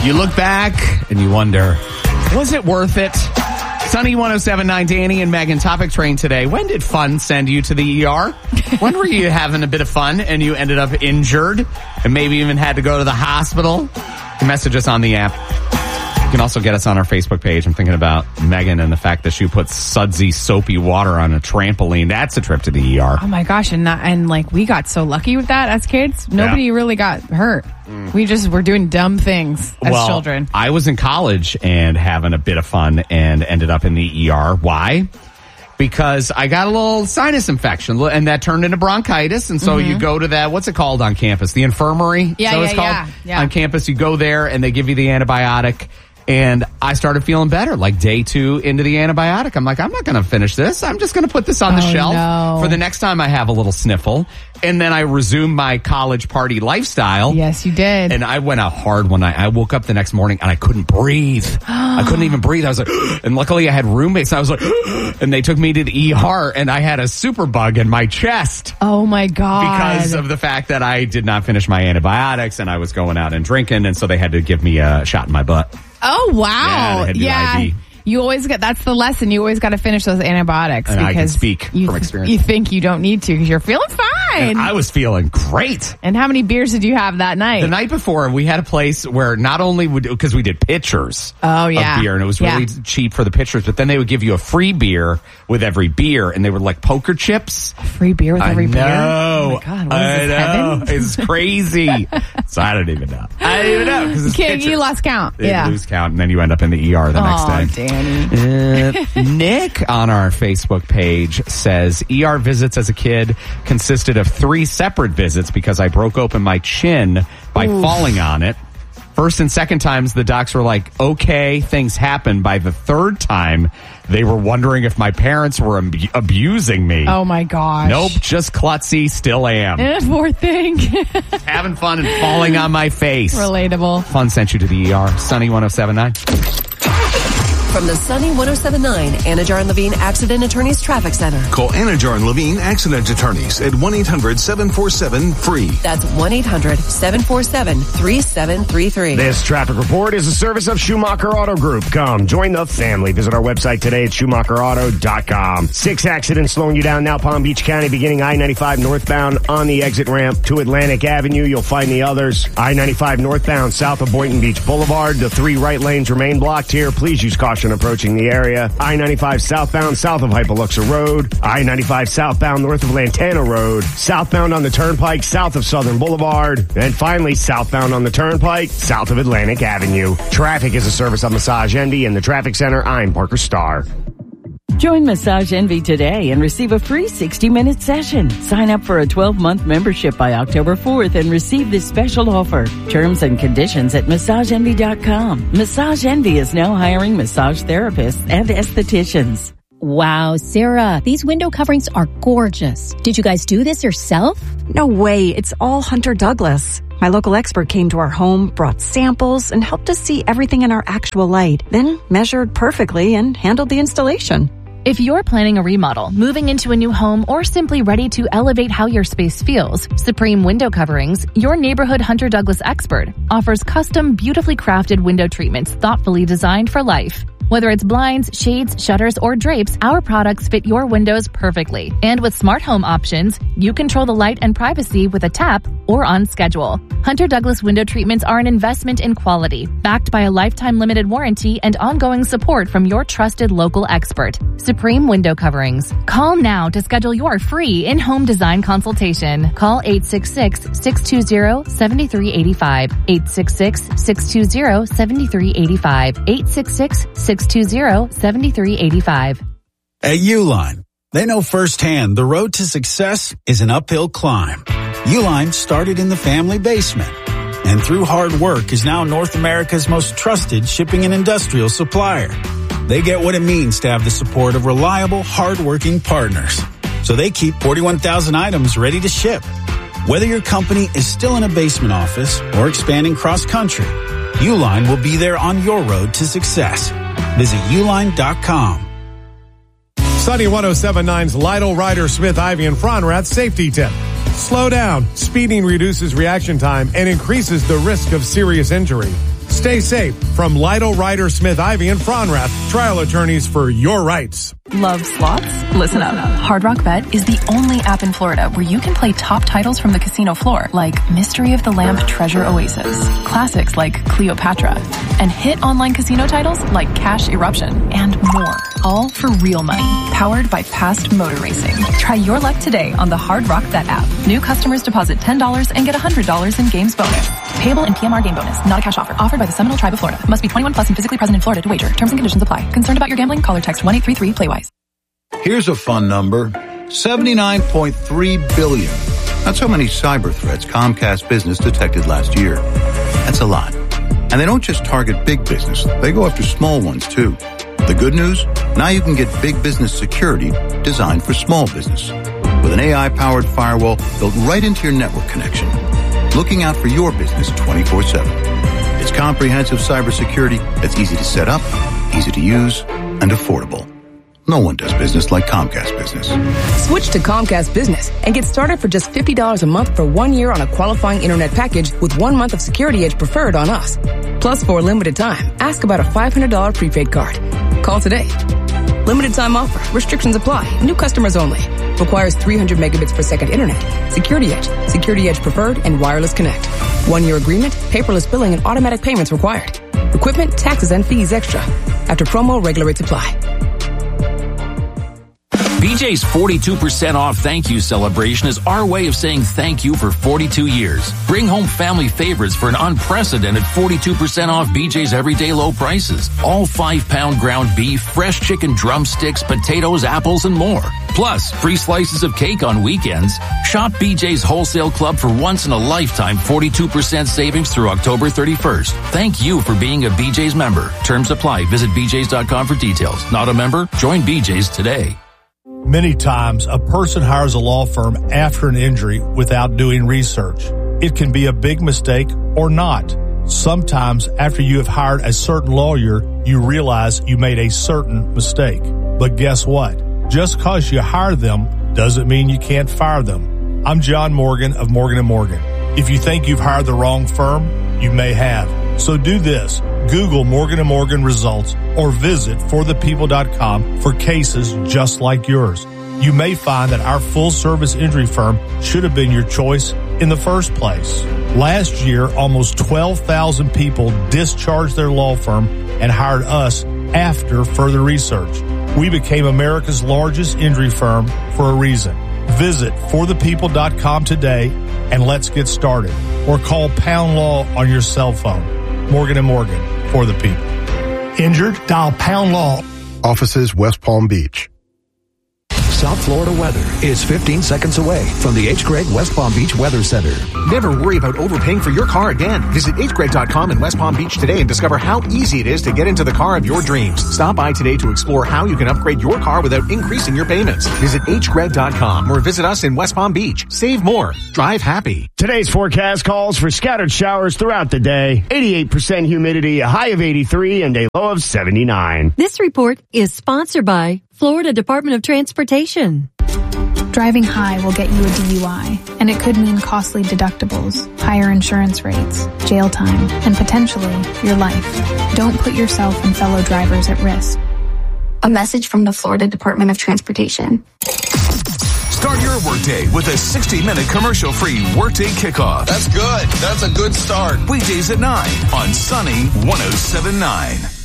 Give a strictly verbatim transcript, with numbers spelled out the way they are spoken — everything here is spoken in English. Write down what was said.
You look back and you wonder, was it worth it? Sunny one oh seven point nine, Danny and Megan, topic train today. When did fun send you to the E R? When were you having a bit of fun and you ended up injured and maybe even had to go to the hospital? Message us on the app. You can also get us on our Facebook page. I'm thinking about Megan and the fact that she puts sudsy, soapy water on a trampoline. That's a trip to the E R. Oh my gosh. And not, and like we got so lucky with that as kids. Nobody yeah. really got hurt. Mm. We just were doing dumb things as well, children. I was in college and having a bit of fun and ended up in the E R. Why? Because I got a little sinus infection and that turned into bronchitis. And so mm-hmm. you go to that, what's it called on campus? The infirmary? Yeah, so yeah, it's called yeah, yeah. On campus, you go there and they give you the antibiotic. And I started feeling better, like day two into the antibiotic. I'm like, I'm not going to finish this. I'm just going to put this on the oh, shelf no. for the next time I have a little sniffle. And then I resumed my college party lifestyle. Yes, you did. And I went out hard one night. I woke up the next morning and I couldn't breathe. I couldn't even breathe. I was like, and luckily I had roommates. I was like, and they took me to the E R and I had a super bug in my chest. Oh my God. Because of the fact that I did not finish my antibiotics and I was going out and drinking. And so they had to give me a shot in my butt. Oh, wow. Yeah, yeah. I V. You always get, that's the lesson. You always got to finish those antibiotics. And because I can speak you, from experience. You think you don't need to because you're feeling fine. And I was feeling great. And how many beers did you have that night? The night before, we had a place where not only would, because we did pitchers oh, yeah. of beer, and it was really yeah. cheap for the pitchers, but then they would give you a free beer with every beer, and they were like poker chips. A free beer with every I beer? know. Oh, my God. What I is this, know. heaven? It's crazy. So I don't even know. I don't even know. Because it's Kid, pitchers. you lost count. You yeah. lose count, and then you end up in the E R the oh, next day. Danny. Uh, Nick on our Facebook page says E R visits as a kid consisted of three separate visits because I broke open my chin by Oof. falling on it. First and second times, the docs were like, okay, things happen. By the third time, they were wondering if my parents were ab- abusing me. Oh, my gosh. Nope, just klutzy, still am. Eh, poor thing. Having fun and falling on my face. Relatable. Fun sent you to the E R. Sunny one oh seven point nine. From the Sunny one oh seven point nine Anajar and Levine Accident Attorneys Traffic Center. Call Anajar and Levine Accident Attorneys at one eight hundred seven four seven free. That's one eight hundred seven four seven three seven three three. This traffic report is a service of Schumacher Auto Group. Come, join the family. Visit our website today at schumacher auto dot com. Six accidents slowing you down now, Palm Beach County, beginning I ninety-five northbound on the exit ramp to Atlantic Avenue. You'll find the others. I ninety-five northbound south of Boynton Beach Boulevard. The three right lanes remain blocked here. Please use caution approaching the area. I ninety-five southbound south of Hypoluxa Road. I ninety-five southbound north of Lantana Road. Southbound on the Turnpike south of Southern Boulevard. And finally, southbound on the Turnpike south of Atlantic Avenue. Traffic is a service of Massage Envy and the Traffic Center. I'm Parker Starr. Join Massage Envy today and receive a free sixty-minute session. Sign up for a twelve-month membership by October fourth and receive this special offer. Terms and conditions at massage envy dot com. Massage Envy is now hiring massage therapists and estheticians. Wow, Sarah, these window coverings are gorgeous. Did you guys do this yourself? No way. It's all Hunter Douglas. My local expert came to our home, brought samples, and helped us see everything in our actual light, then measured perfectly and handled the installation. If you're planning a remodel, moving into a new home, or simply ready to elevate how your space feels, Supreme Window Coverings, your neighborhood Hunter Douglas expert, offers custom, beautifully crafted window treatments thoughtfully designed for life. Whether it's blinds, shades, shutters, or drapes, our products fit your windows perfectly. And with smart home options, you control the light and privacy with a tap or on schedule. Hunter Douglas window treatments are an investment in quality, backed by a lifetime limited warranty and ongoing support from your trusted local expert. Supreme Window Coverings. Call now to schedule your free in-home design consultation. Call eight six six, six two zero, seven three eight five. eight six six, six two zero, seven three eight five. eight six six, six two zero, seven three eight five. At Uline, they know firsthand the road to success is an uphill climb. Uline started in the family basement and through hard work is now North America's most trusted shipping and industrial supplier. They get what it means to have the support of reliable, hard-working partners. So they keep forty-one thousand items ready to ship. Whether your company is still in a basement office or expanding cross-country, Uline will be there on your road to success. Visit uline dot com. Sunny one oh seven point nine's Lytle, Ryder, Smith, Ivy, and Fronrath safety tip. Slow down. Speeding reduces reaction time and increases the risk of serious injury. Stay safe from Lytle, Ryder, Smith, Ivy, and Fronrath, trial attorneys for your rights. Love slots? Listen up. Hard Rock Bet is the only app in Florida where you can play top titles from the casino floor, like Mystery of the Lamp Treasure Oasis, classics like Cleopatra, and hit online casino titles like Cash Eruption, and more. All for real money, powered by past motor racing. Try your luck today on the Hard Rock Bet app. New customers deposit ten dollars and get one hundred dollars in games bonus. Payable in P M R game bonus, not a cash offer. Offered by the Seminole Tribe of Florida. Must be twenty-one plus and physically present in Florida to wager. Terms and conditions apply. Concerned about your gambling? Call or text one eight three three play wise. Here's a fun number. seventy-nine point three billion. That's how many cyber threats Comcast Business detected last year. That's a lot. And they don't just target big business. They go after small ones, too. The good news? Now you can get big business security designed for small business. With an A I-powered firewall built right into your network connection. Looking out for your business twenty-four seven. It's comprehensive cybersecurity that's easy to set up, easy to use, and affordable. No one does business like Comcast Business. Switch to Comcast Business and get started for just fifty dollars a month for one year on a qualifying internet package with one month of Security Edge Preferred on us. Plus, for a limited time, ask about a five hundred dollars prepaid card. Call today. Limited time offer. Restrictions apply. New customers only. Requires three hundred megabits per second internet. Security Edge, Security Edge Preferred, and Wireless Connect. One-year agreement, paperless billing, and automatic payments required. Equipment, taxes, and fees extra. After promo, regular rates apply. B J's forty-two percent off thank you celebration is our way of saying thank you for forty-two years. Bring home family favorites for an unprecedented forty-two percent off B J's everyday low prices. All five pound ground beef, fresh chicken drumsticks, potatoes, apples, and more. Plus, free slices of cake on weekends. Shop B J's Wholesale Club for once in a lifetime forty-two percent savings through October thirty-first. Thank you for being a B J's member. Terms apply. Visit B J's dot com for details. Not a member? Join B J's today. Many times, a person hires a law firm after an injury without doing research. It can be a big mistake or not. Sometimes, after you have hired a certain lawyer, you realize you made a certain mistake. But guess what? Just because you hire them doesn't mean you can't fire them. I'm John Morgan of Morgan and Morgan. If you think you've hired the wrong firm, you may have. So do this. Google Morgan and Morgan results or visit for the people dot com for cases just like yours. You may find that our full-service injury firm should have been your choice in the first place. Last year, almost twelve thousand people discharged their law firm and hired us after further research. We became America's largest injury firm for a reason. Visit for the people dot com today and let's get started. Or call Pound Law on your cell phone. Morgan and Morgan, for the people. Injured? Dial Pound Law. Offices West Palm Beach. South Florida weather is fifteen seconds away from the H. Gregg West Palm Beach Weather Center. Never worry about overpaying for your car again. Visit H Gregg dot com in West Palm Beach today and discover how easy it is to get into the car of your dreams. Stop by today to explore how you can upgrade your car without increasing your payments. Visit H Gregg dot com or visit us in West Palm Beach. Save more. Drive happy. Today's forecast calls for scattered showers throughout the day, eighty-eight percent humidity, a high of eighty-three, and a low of seventy-nine. This report is sponsored by Florida Department of Transportation. Driving high will get you a D U I, and it could mean costly deductibles, higher insurance rates, jail time, and potentially your life. Don't put yourself and fellow drivers at risk. A message from the Florida Department of Transportation. Start your workday with a sixty-minute commercial-free Workday Kickoff. That's good. That's a good start. Weekdays at nine on Sunny one oh seven point nine.